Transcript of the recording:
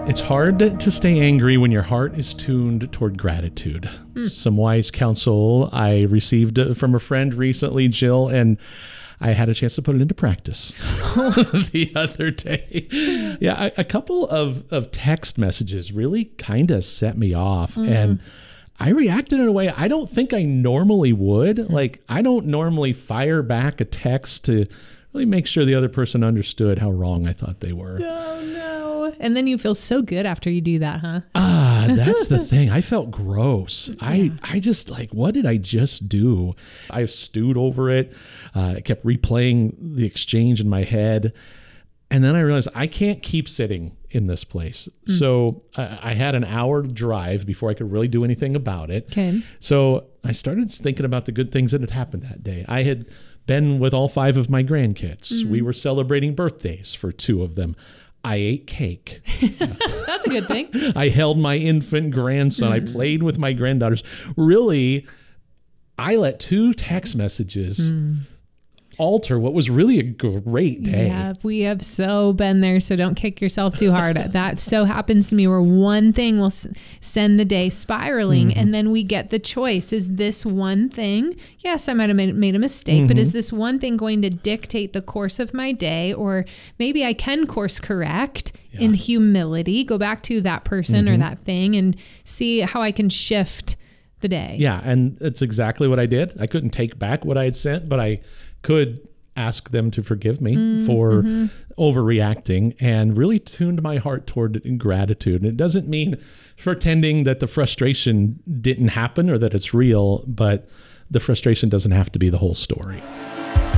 It's hard to stay angry when your heart is tuned toward gratitude. Some wise counsel I received from a friend recently, Jill, and I had a chance to put it into practice the other day. Yeah, a couple of text messages really kind of set me off. And I reacted in a way I don't think I normally would. Like, I don't normally fire back a text to really make sure the other person understood how wrong I thought they were. Oh, no. And then you feel so good after you do that, huh? That's the thing. I felt gross. Yeah. I just like, what did I just do? I stewed over it. I kept replaying the exchange in my head. And then I realized I can't keep sitting in this place. So I had an hour drive before I could really do anything about it. Okay. So I started thinking about the good things that had happened that day. I had been with all 5 of my grandkids. We were celebrating birthdays for 2 of them. I ate cake. That's a good thing. I held my infant grandson. I played with my granddaughters. Really, I let 2 text messages alter what was really a great day. Yeah, we have so been there, so don't kick yourself too hard. That so happens to me where one thing will send the day spiraling, and then we get the choice. Is this one thing, yes, I might have made a mistake, but is this one thing going to dictate the course of my day? Or maybe I can course correct in humility, go back to that person or that thing and see how I can shift the day. Yeah, and that's exactly what I did. I couldn't take back what I had sent, but I could ask them to forgive me for overreacting, and really tuned my heart toward gratitude. And it doesn't mean pretending that the frustration didn't happen or that it's real, but the frustration doesn't have to be the whole story.